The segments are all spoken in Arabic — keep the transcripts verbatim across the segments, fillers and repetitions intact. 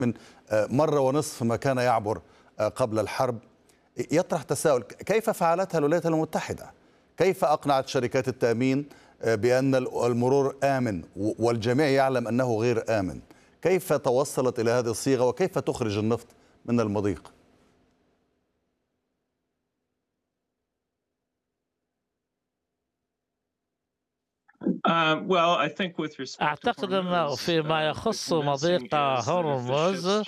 من مرة ونصف ما كان يعبر قبل الحرب، يطرح تساؤل: كيف فعلتها الولايات المتحدة؟ كيف أقنعت شركات التأمين بأن المرور آمن والجميع يعلم أنه غير آمن؟ كيف توصلت إلى هذه الصيغة وكيف تخرج النفط من المضيق؟ أعتقد أنه فيما يخص مضيق هرمز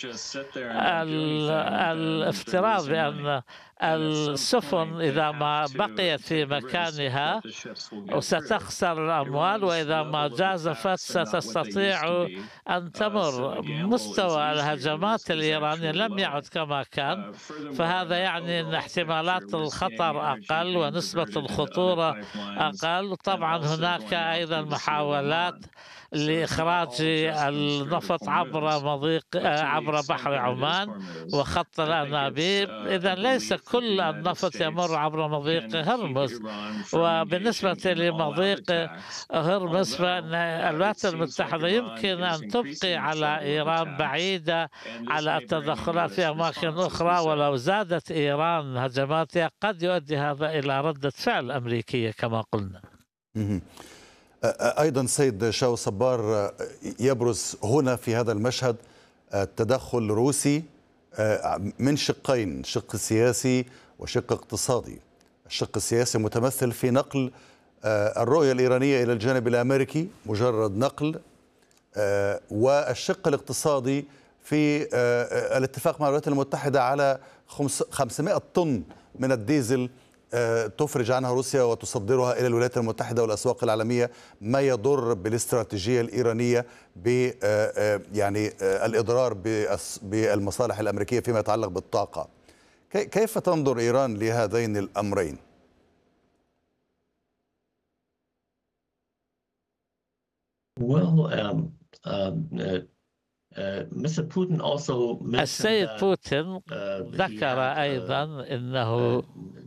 الافتراض بأن السفن إذا ما بقيت في مكانها ستخسر الأموال، وإذا ما جازفت ستستطيع أن تمر. مستوى الهجمات الإيرانية لم يعد كما كان، فهذا يعني أن احتمالات الخطر أقل ونسبة الخطورة أقل. طبعا هناك أيضا محاولات لإخراج النفط عبر مضيق عبر بحر عمان وخط الأنابيب. إذا ليس كل النفط يمر عبر مضيق هرمز. وبالنسبة لمضيق هرمز فإن الولايات المتحدة يمكن أن تبقي على إيران بعيدة على التدخلات في أماكن أخرى، ولو زادت إيران هجماتها قد يؤدي هذا إلى ردة فعل أمريكية كما قلنا. أيضا سيد شاو صبار، يبرز هنا في هذا المشهد تدخل روسي من شقين: شق سياسي وشق اقتصادي. الشق السياسي متمثل في نقل الرؤية الإيرانية إلى الجانب الأمريكي، مجرد نقل، والشق الاقتصادي في الاتفاق مع الولايات المتحدة على خمسمائة طن من الديزل تفرج عنها روسيا وتصدرها إلى الولايات المتحدة والأسواق العالمية، ما يضر بالاستراتيجية الإيرانية ب يعني الإضرار بالمصالح الأمريكية فيما يتعلق بالطاقة. كيف تنظر إيران لهذين الأمرين؟ السيد بوتين ذكر أيضا أنه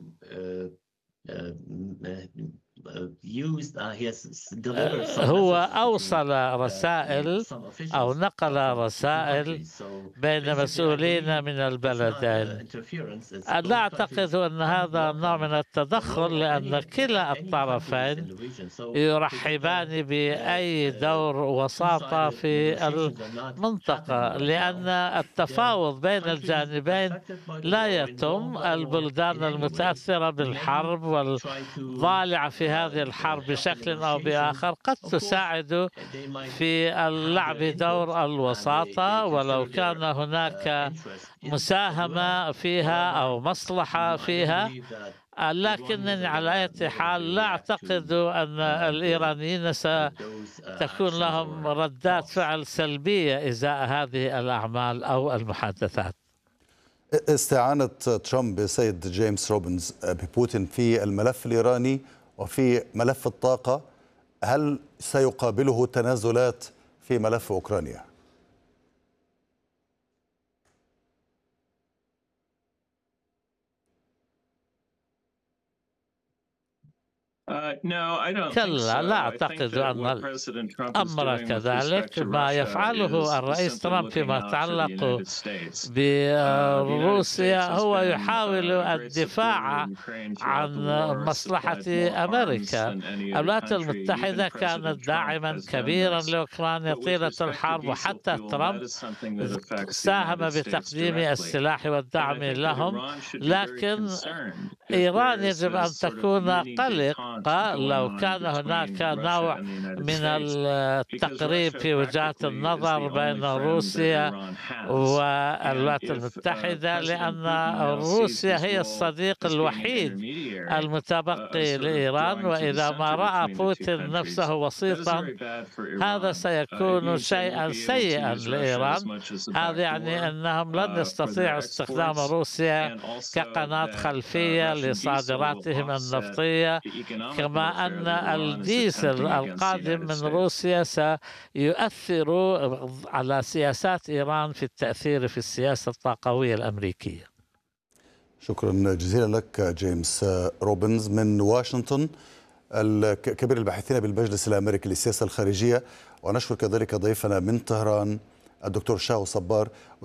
هو أوصل رسائل أو نقل رسائل بين مسؤولين من البلدين. لا أعتقد أن هذا نوع من التدخل، لأن كلا الطرفين يرحبان بأي دور وساطة في المنطقة، لأن التفاوض بين الجانبين لا يتم. البلدان المتأثرة بالحرب والضالعة في هذه الحرب بشكل أو بآخر قد تساعد في اللعب دور الوساطة، ولو كان هناك مساهمة فيها أو مصلحة فيها. لكنني على أي حال لا أعتقد أن الإيرانيين ستكون لهم ردات فعل سلبية إزاء هذه الأعمال أو المحادثات. استعانة ترامب بسيد جيمس روبنز ببوتين في الملف الإيراني وفي ملف الطاقة، هل سيقابله تنازلات في ملف أوكرانيا؟ كلا، لا أعتقد أن الأمر كذلك. ما يفعله الرئيس ترامب فيما يتعلق بروسيا هو يحاول الدفاع عن مصلحة أمريكا. الولايات المتحدة كانت داعما كبيرا لأوكرانيا طيلة الحرب، وحتى ترامب ساهم بتقديم السلاح والدعم لهم. لكن إيران يجب أن تكون قلقة لو كان هناك نوع من التقريب في وجهات النظر بين روسيا والولايات المتحدة، لأن روسيا هي الصديق الوحيد المتبقي لإيران، وإذا ما رأى بوتين نفسه وسيطا هذا سيكون شيئا سيئا لإيران. هذا يعني أنهم لن يستطيعوا استخدام روسيا كقناة خلفية لصادراتهم النفطية، كما أن الديزل القادم من روسيا سيؤثر على سياسات إيران في التأثير في السياسة الطاقوية الأمريكية. شكرا جزيلا لك جيمس روبنز من واشنطن، كبير الباحثين بالمجلس الأمريكي للسياسة الخارجية. ونشكر كذلك ضيفنا من طهران الدكتور شاو صبار